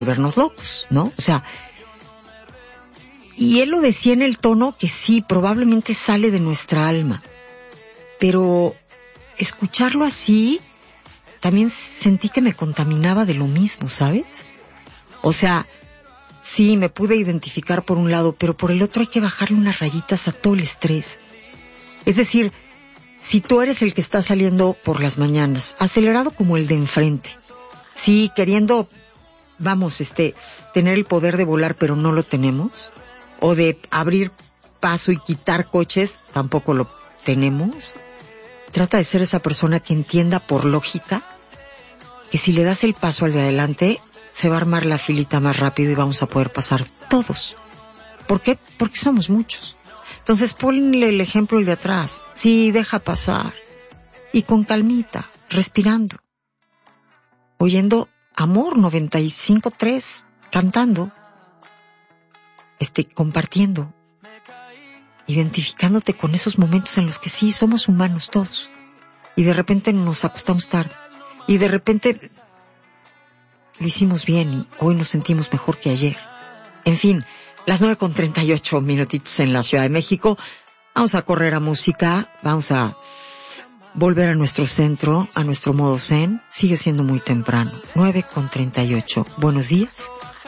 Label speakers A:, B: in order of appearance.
A: volvernos locos, ¿no? O sea, y él lo decía en el tono que sí, probablemente sale de nuestra alma, pero escucharlo así, también sentí que me contaminaba de lo mismo, ¿sabes? O sea, sí, me pude identificar por un lado, pero por el otro hay que bajarle unas rayitas a todo el estrés. Es decir, si tú eres el que está saliendo por las mañanas, acelerado como el de enfrente, sí, queriendo, tener el poder de volar, pero no lo tenemos, o de abrir paso y quitar coches, tampoco lo tenemos. Trata de ser esa persona que entienda por lógica que si le das el paso al de adelante, se va a armar la filita más rápido y vamos a poder pasar todos. ¿Por qué? Porque somos muchos. Entonces ponle el ejemplo el de atrás. Sí, deja pasar. Y con calmita, respirando. Oyendo Amor 95.3, cantando. Compartiendo. Identificándote con esos momentos en los que sí, somos humanos todos. Y de repente nos acostamos tarde. Y de repente lo hicimos bien y hoy nos sentimos mejor que ayer. En fin, las 9:38 en la Ciudad de México. Vamos a correr a música, vamos a volver a nuestro centro, a nuestro modo zen. Sigue siendo muy temprano. 9:38. Buenos días.